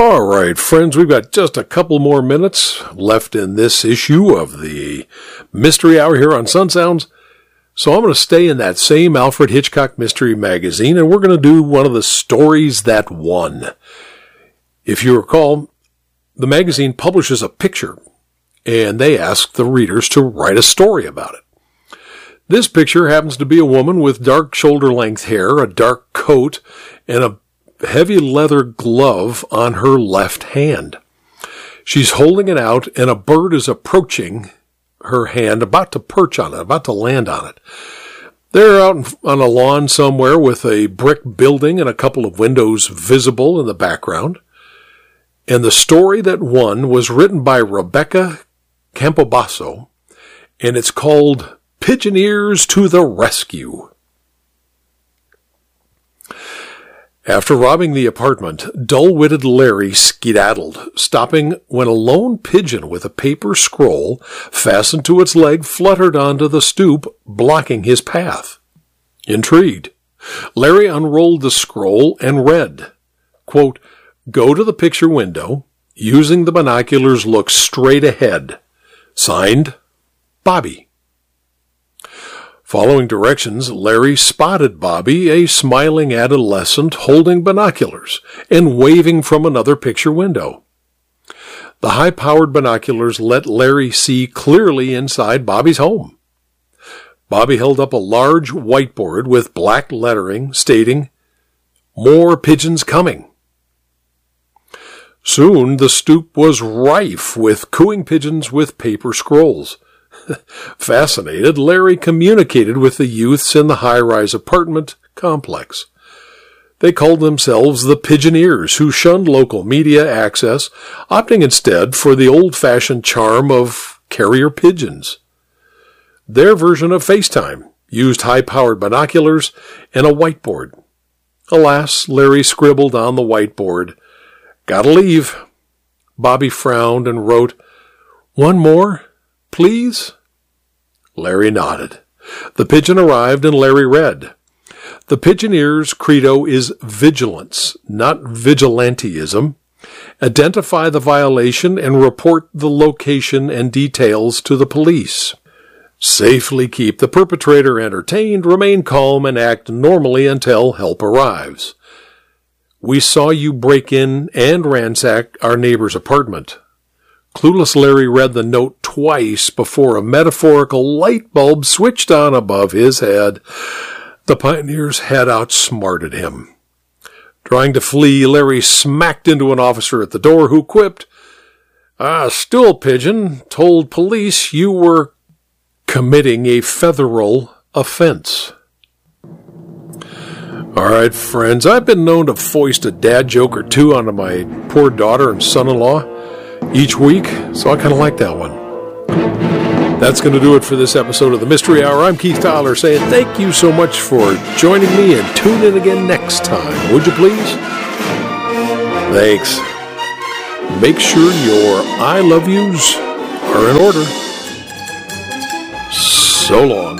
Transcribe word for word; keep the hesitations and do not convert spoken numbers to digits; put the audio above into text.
All right, friends, we've got just a couple more minutes left in this issue of the Mystery Hour here on Sun Sounds. So I'm going to stay in that same Alfred Hitchcock Mystery Magazine, and we're going to do one of the stories that won. If you recall, the magazine publishes a picture, and they ask the readers to write a story about it. This picture happens to be a woman with dark shoulder-length hair, a dark coat, and a heavy leather glove on her left hand. She's holding it out, and a bird is approaching her hand, about to perch on it, about to land on it. They're out on a lawn somewhere with a brick building and a couple of windows visible in the background. And the story that won was written by Rebecca Campobasso, and it's called Pigeon Ears to the Rescue. After robbing the apartment, dull-witted Larry skedaddled, stopping when a lone pigeon with a paper scroll fastened to its leg fluttered onto the stoop, blocking his path. Intrigued, Larry unrolled the scroll and read, quote, "Go to the picture window. Using the binoculars, look straight ahead. Signed, Bobby." Following directions, Larry spotted Bobby, a smiling adolescent holding binoculars and waving from another picture window. The high-powered binoculars let Larry see clearly inside Bobby's home. Bobby held up a large whiteboard with black lettering stating, "More pigeons coming." Soon the stoop was rife with cooing pigeons with paper scrolls. Fascinated, Larry communicated with the youths in the high-rise apartment complex. They called themselves the Pigeoneers, who shunned local media access, opting instead for the old-fashioned charm of carrier pigeons. Their version of FaceTime used high-powered binoculars and a whiteboard. Alas, Larry scribbled on the whiteboard, "Gotta leave." Bobby frowned and wrote, "One more, please?" Larry nodded. The pigeon arrived and Larry read, "The Pigeoneers' credo is vigilance, not vigilantism. Identify the violation and report the location and details to the police. Safely keep the perpetrator entertained, remain calm, and act normally until help arrives. We saw you break in and ransack our neighbor's apartment." Clueless Larry read the note twice before a metaphorical light bulb switched on above his head. The pioneers had outsmarted him. Trying to flee, Larry smacked into an officer at the door who quipped, "A stool pigeon told police you were committing a federal offense." All right, friends, I've been known to foist a dad joke or two onto my poor daughter and son-in-law each week, so I kind of like that one. That's going to do it for this episode of the Mystery Hour. I'm Keith Tyler saying thank you so much for joining me, and tune in again next time, would you please? Thanks. Make sure your I love yous are in order. So long.